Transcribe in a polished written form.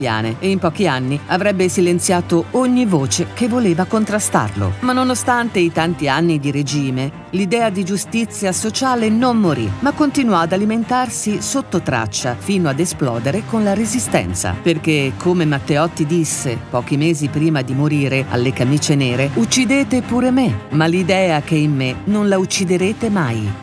e in pochi anni avrebbe silenziato ogni voce che voleva contrastarlo. Ma nonostante i tanti anni di regime, l'idea di giustizia sociale non morì, ma continuò ad alimentarsi sotto traccia fino ad esplodere con la Resistenza. Perché, come Matteotti disse pochi mesi prima di morire alle camicie nere, uccidete pure me, ma l'idea che è in me non la ucciderete mai.